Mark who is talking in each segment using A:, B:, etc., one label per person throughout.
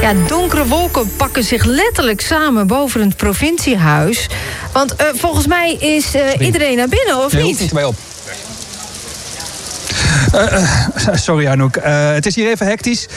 A: Ja, donkere wolken pakken zich letterlijk samen boven het provinciehuis. Want volgens mij is iedereen naar binnen, of
B: nee,
A: niet?
B: Hoeft niet bij op. Sorry Anouk, het is hier even hectisch.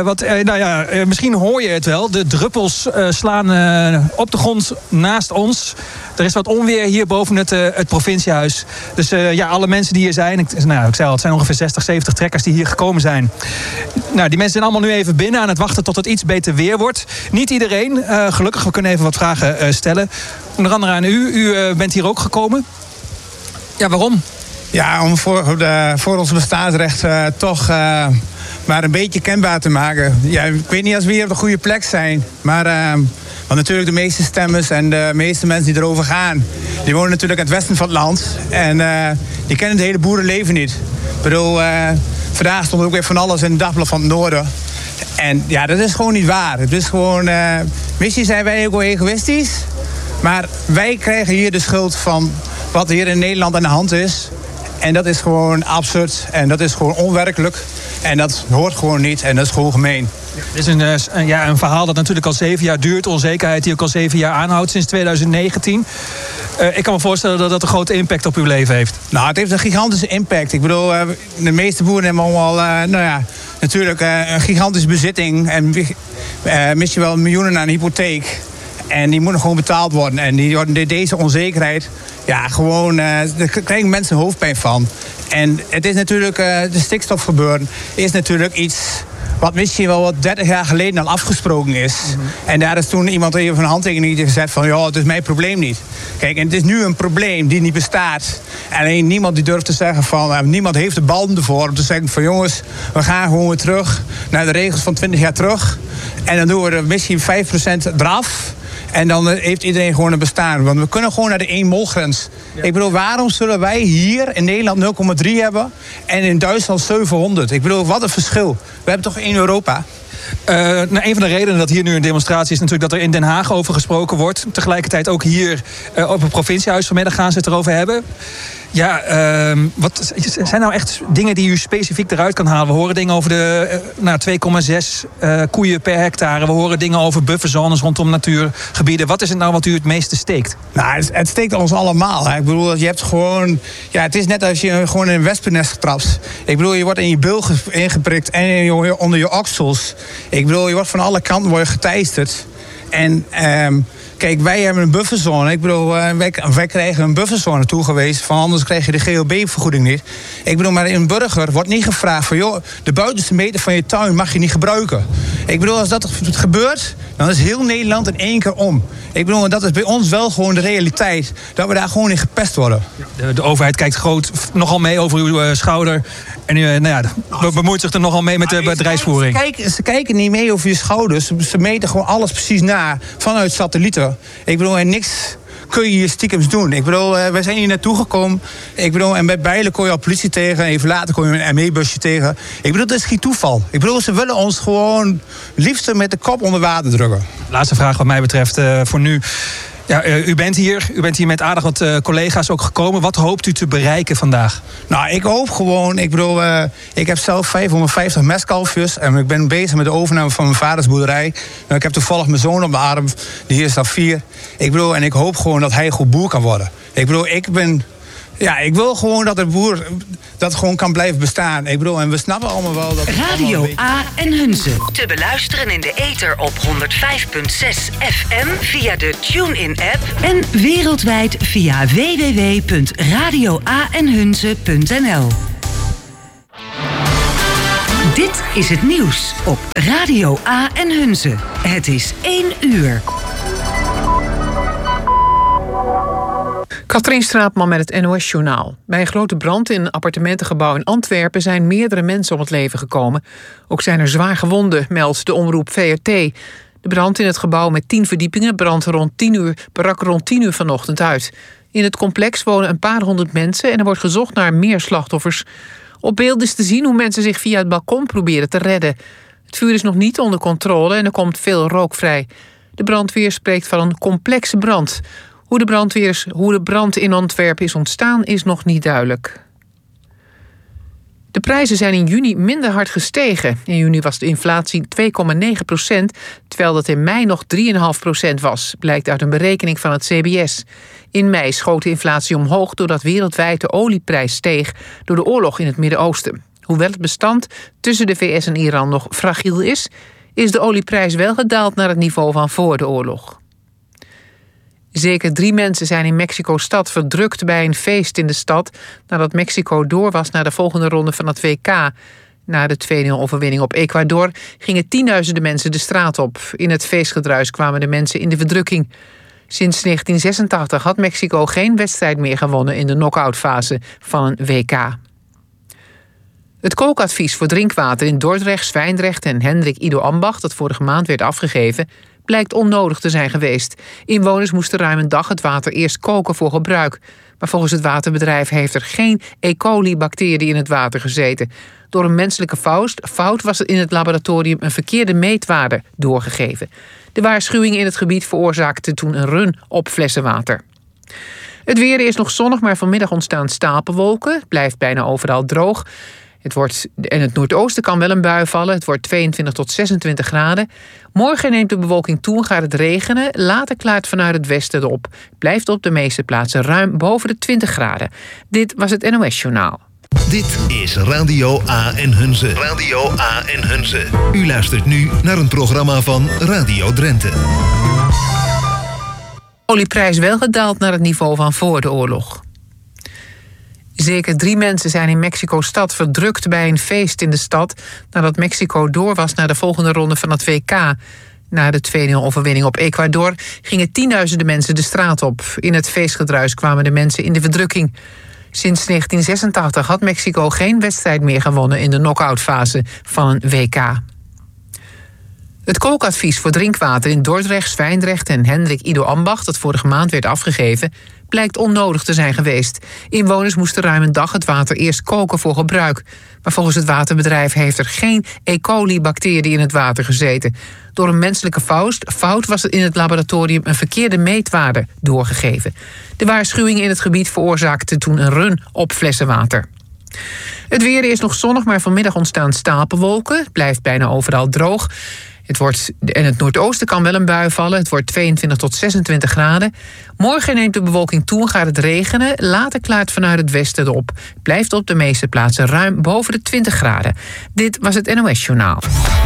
B: Misschien hoor je het wel. De druppels slaan op de grond naast ons. Er is wat onweer hier boven het provinciehuis. Dus alle mensen die hier zijn... Ik zei al, het zijn ongeveer 60, 70 trekkers die hier gekomen zijn. Nou, die mensen zijn allemaal nu even binnen aan het wachten tot het iets beter weer wordt. Niet iedereen. Gelukkig, we kunnen even wat vragen stellen. Onder andere aan u. U bent hier ook gekomen. Ja, waarom?
C: Ja, om voor ons bestaansrecht toch maar een beetje kenbaar te maken. Ja, ik weet niet als we hier op de goede plek zijn. Maar want natuurlijk de meeste stemmers en de meeste mensen die erover gaan... die wonen natuurlijk aan het westen van het land. En die kennen het hele boerenleven niet. Ik bedoel, vandaag stond er ook weer van alles in het dagblad van het noorden. En ja, dat is gewoon niet waar. Het is gewoon... misschien zijn wij ook wel egoïstisch. Maar wij krijgen hier de schuld van wat hier in Nederland aan de hand is... En dat is gewoon absurd en dat is gewoon onwerkelijk. En dat hoort gewoon niet en dat is gewoon gemeen.
B: Dit is een verhaal dat natuurlijk al 7 jaar duurt. Onzekerheid die ook al 7 jaar aanhoudt sinds 2019. Ik kan me voorstellen dat dat een grote impact op uw leven heeft.
C: Nou, het heeft een gigantische impact. Ik bedoel, de meeste boeren hebben allemaal natuurlijk een gigantische bezitting. En misschien wel miljoenen aan hypotheek. En die moeten gewoon betaald worden. En deze onzekerheid, ja, gewoon, daar krijgen mensen hoofdpijn van. En het is natuurlijk, de stikstofgebeuren is natuurlijk iets wat misschien wel wat 30 jaar geleden al afgesproken is. Mm-hmm. En daar is toen iemand even een handtekening gezet van, ja, het is mijn probleem niet. Kijk, en het is nu een probleem die niet bestaat. Alleen niemand die durft te zeggen van, niemand heeft de ballen ervoor om te zeggen van, jongens, we gaan gewoon weer terug naar de regels van 20 jaar terug. En dan doen we er misschien 5% eraf. En dan heeft iedereen gewoon een bestaan. Want we kunnen gewoon naar de 1-molgrens. Ja. Ik bedoel, waarom zullen wij hier in Nederland 0,3 hebben... en in Duitsland 700? Ik bedoel, wat een verschil. We hebben toch 1 Europa?
B: Een van de redenen dat hier nu een demonstratie is... natuurlijk dat er in Den Haag over gesproken wordt. Tegelijkertijd ook hier op het provinciehuis vanmiddag gaan ze het erover hebben. Ja, wat zijn nou echt dingen die u specifiek eruit kan halen? We horen dingen over de 2,6 koeien per hectare. We horen dingen over bufferzones rondom natuurgebieden. Wat is het nou wat u het meeste steekt?
C: Nou, het steekt ons allemaal. Hè. Ik bedoel, je hebt gewoon... Ja, het is net als je gewoon in een wespennest trapt. Ik bedoel, je wordt in je bil ingeprikt en onder je oksels. Ik bedoel, je wordt van alle kanten geteisterd. En... Kijk, wij hebben een bufferzone. Ik bedoel, wij krijgen een bufferzone toegewezen. Van anders krijg je de GLB-vergoeding niet. Ik bedoel, maar een burger wordt niet gevraagd van... joh, de buitenste meter van je tuin mag je niet gebruiken. Ik bedoel, als dat gebeurt, dan is heel Nederland in 1 keer om. Ik bedoel, dat is bij ons wel gewoon de realiteit. Dat we daar gewoon in gepest worden.
B: De overheid kijkt nogal mee over uw schouder. En u bemoeit zich er nogal mee met de bedrijfsvoering.
C: Ze kijken niet mee over je schouders. Ze meten gewoon alles precies na vanuit satellieten. Ik bedoel, en niks kun je hier stiekems doen. Ik bedoel, wij zijn hier naartoe gekomen. Ik bedoel, en bij Bijlen kon je al politie tegen. Even later kon je een ME-busje tegen. Ik bedoel, dat is geen toeval. Ik bedoel, ze willen ons gewoon liefst met de kop onder water drukken.
B: Laatste vraag wat mij betreft voor nu. Ja, u bent hier met aardig wat collega's ook gekomen. Wat hoopt u te bereiken vandaag? Nou, ik hoop gewoon... Ik bedoel, ik heb zelf 550 mestkalfjes... en ik ben bezig met de overname van mijn vaders boerderij. Nou, ik heb toevallig mijn zoon op mijn arm. Die is al 4. Ik bedoel, en ik hoop gewoon dat hij goed boer kan worden. Ik bedoel, ik wil gewoon dat de boer dat gewoon kan blijven bestaan. Ik bedoel, en we snappen allemaal wel dat...
D: Radio A en Hunze. Te beluisteren in de ether op 105.6 FM via de TuneIn-app... en wereldwijd via www.radioaenhunze.nl. Dit is het nieuws op Radio A en Hunze. Het is 1 uur.
E: Katrien Straatman met het NOS-journaal. Bij een grote brand in een appartementengebouw in Antwerpen zijn meerdere mensen om het leven gekomen. Ook zijn er zwaar gewonden, meldt de omroep VRT. De brand in het gebouw met 10 verdiepingen brak rond 10 uur vanochtend uit. In het complex wonen een paar honderd mensen en er wordt gezocht naar meer slachtoffers. Op beeld is te zien hoe mensen zich via het balkon proberen te redden. Het vuur is nog niet onder controle en er komt veel rook vrij. De brandweer spreekt van een complexe brand. Hoe de brand in Antwerpen is ontstaan is nog niet duidelijk. De prijzen zijn in juni minder hard gestegen. In juni was de inflatie 2,9%, terwijl dat in mei nog 3,5% was, blijkt uit een berekening van het CBS. In mei schoot de inflatie omhoog doordat wereldwijd de olieprijs steeg door de oorlog in het Midden-Oosten. Hoewel het bestand tussen de VS en Iran nog fragiel is de olieprijs wel gedaald naar het niveau van voor de oorlog. Zeker 3 mensen zijn in Mexico-stad verdrukt bij een feest in de stad nadat Mexico door was naar de volgende ronde van het WK. Na de 2-0-overwinning op Ecuador gingen tienduizenden mensen de straat op. In het feestgedruis kwamen de mensen in de verdrukking. Sinds 1986 had Mexico geen wedstrijd meer gewonnen in de knock-outfase van een WK. Het kookadvies voor drinkwater in Dordrecht, Zwijndrecht en Hendrik Ido Ambacht, dat vorige maand werd afgegeven, blijkt onnodig te zijn geweest. Inwoners moesten ruim een dag het water eerst koken voor gebruik. Maar volgens het waterbedrijf heeft er geen E. coli-bacterie in het water gezeten. Door een menselijke fout was er in het laboratorium een verkeerde meetwaarde doorgegeven. De waarschuwing in het gebied veroorzaakte toen een run op flessenwater. Het weer is nog zonnig, maar vanmiddag ontstaan stapelwolken. Het blijft bijna overal droog. En het noordoosten kan wel een bui vallen. Het wordt 22 tot 26 graden. Morgen neemt de bewolking toe en gaat het regenen. Later klaart vanuit het westen op. Het blijft op de meeste plaatsen ruim boven de 20 graden. Dit was het NOS Journaal.
F: Dit is Radio A en Hunze. Radio A en Hunze. U luistert nu naar een programma van Radio Drenthe.
E: Olieprijs wel gedaald naar het niveau van voor de oorlog. Zeker 3 mensen zijn in Mexico-stad verdrukt bij een feest in de stad nadat Mexico door was naar de volgende ronde van het WK. Na de 2-0-overwinning op Ecuador gingen tienduizenden mensen de straat op. In het feestgedruis kwamen de mensen in de verdrukking. Sinds 1986 had Mexico geen wedstrijd meer gewonnen in de knock-outfase van een WK. Het kookadvies voor drinkwater in Dordrecht, Zwijndrecht en Hendrik Ido Ambacht, dat vorige maand werd afgegeven, blijkt onnodig te zijn geweest. Inwoners moesten ruim een dag het water eerst koken voor gebruik. Maar volgens het waterbedrijf heeft er geen E. coli-bacterie in het water gezeten. Door een menselijke fout was er in het laboratorium een verkeerde meetwaarde doorgegeven. De waarschuwing in het gebied veroorzaakte toen een run op flessenwater. Het weer is nog zonnig, maar vanmiddag ontstaan stapelwolken. Het blijft bijna overal droog. En het noordoosten kan wel een bui vallen. Het wordt 22 tot 26 graden. Morgen neemt de bewolking toe en gaat het regenen. Later klaart vanuit het westen op. Het blijft op de meeste plaatsen ruim boven de 20 graden. Dit was het NOS Journaal.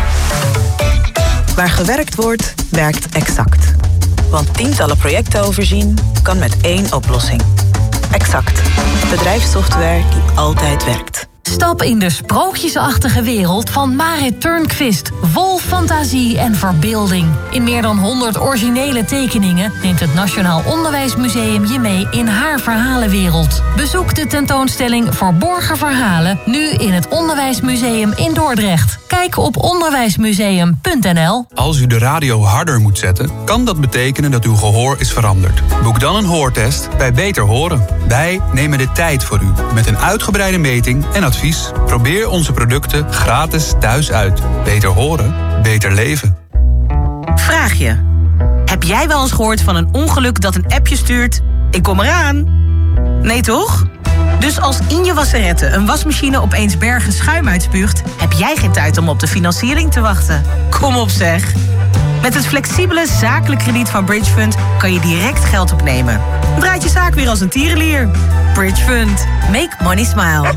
G: Waar gewerkt wordt, werkt Exact. Want tientallen projecten overzien kan met 1 oplossing. Exact. Bedrijfssoftware die altijd werkt.
H: Stap in de sprookjesachtige wereld van Marit Turnquist. Vol fantasie en verbeelding. In meer dan 100 originele tekeningen neemt het Nationaal Onderwijsmuseum je mee in haar verhalenwereld. Bezoek de tentoonstelling Verborgen Verhalen nu in het Onderwijsmuseum in Dordrecht. Kijk op onderwijsmuseum.nl.
I: Als u de radio harder moet zetten, kan dat betekenen dat uw gehoor is veranderd. Boek dan een hoortest bij Beter Horen. Wij nemen de tijd voor u met een uitgebreide meting en advies. Probeer onze producten gratis thuis uit. Beter horen, beter leven.
J: Vraag je. Heb jij wel eens gehoord van een ongeluk dat een appje stuurt? Ik kom eraan. Nee toch? Dus als in je wasserette een wasmachine opeens bergen schuim uitspuugt, heb jij geen tijd om op de financiering te wachten. Kom op zeg. Met het flexibele zakelijk krediet van Bridgefund kan je direct geld opnemen. Draait je zaak weer als een tierenlier. Bridgefund. Make money smile.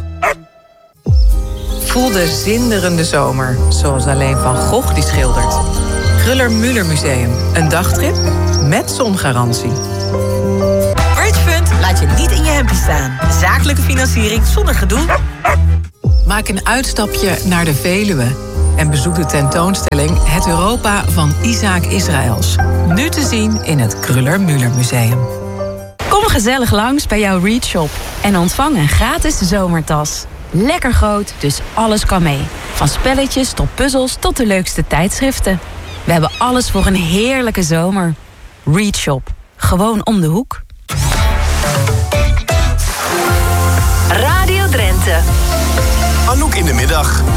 G: Voel de zinderende zomer, zoals alleen Van Gogh die schildert. Kruller-Müller Museum, een dagtrip met zongarantie.
J: Bridgefund laat je niet in je hempje staan. Zakelijke financiering zonder gedoe.
G: Maak een uitstapje naar de Veluwe en bezoek de tentoonstelling Het Europa van Isaac Israëls. Nu te zien in het Kruller-Müller Museum.
K: Kom gezellig langs bij jouw Read Shop en ontvang een gratis zomertas. Lekker groot, dus alles kan mee. Van spelletjes tot puzzels tot de leukste tijdschriften. We hebben alles voor een heerlijke zomer. Read Shop. Gewoon om de hoek.
D: Radio Drenthe.
F: Anouk in de middag.